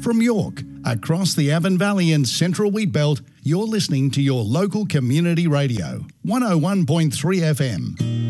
From York, across the Avon Valley and Central Wheatbelt, you're listening to your local community radio, 101.3 FM.